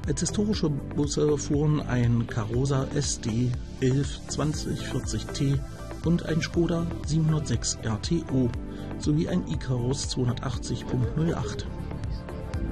Als historische Busse fuhren ein Karosa SD 112040T und ein Škoda 706 RTO sowie ein Ikarus 280.08.